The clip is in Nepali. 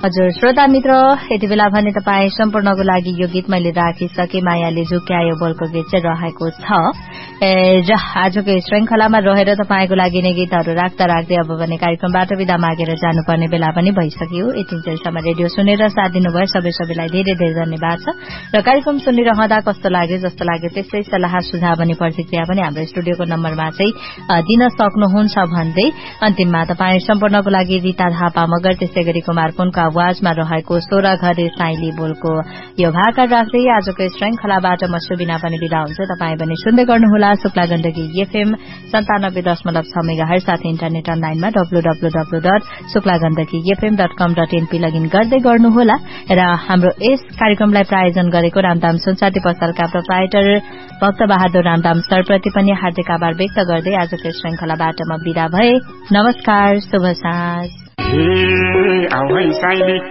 हजुर श्रोता मित्र, यति बेला भने तपाईँ सम्पूर्णको लागि यो गीत मैले राखिसके मायाले झुक्यायो बोलको गीत चाहिँ रहेको छ र आजको श्रृंखलामा रहेर तपाईँको लागि नै गीतहरू राख्दा राख्दै अब भने कार्यक्रमबाट विदा मागेर जानुपर्ने बेला पनि भइसक्यो। यतिन्जेलसम्म रेडियो सुनेर साथ दिनुभयो सबैलाई धेरै धेरै धन्यवाद छ र कार्यक्रम सुनिरहँदा कस्तो लाग्यो जस्तो लाग्यो त्यसै सल्लाह सुझाव अनि प्रतिक्रिया पनि हाम्रो स्टुडियोको नम्बरमा चाहिँ दिन सक्नुहुन्छ भन्दै अन्तिममा तपाईँ सम्पूर्णको लागि रिता थापा मगर त्यसै गरी कुमार पुनको आवाजमा रहेको 16 घरे साइली बोलको यो भाका राख्दै आजको श्रृंखलाबाट म सुबिना पनि विदा हुन्छ। तपाईँ पनि सुन्दै गर्नुहोला शुक्ला गण्डकी एफएम 97.6 मेगाहर्ज साथै इन्टरनेट अनलाइनमा www.शुक्लागण्डकीfm.com.np लगइन गर्दै गर्नुहोला र हाम्रो यस कार्यक्रमलाई प्रायोजन गरेको रामदाम सुनसाथी पसलका प्रोप्राइटर भक्त बहादुर रामदाम सरप्रति पनि हार्दिक आभार व्यक्त गर्दै आजको श्रृंखलाबाट म विदा भए। नमस्कार, शुभ साँझ।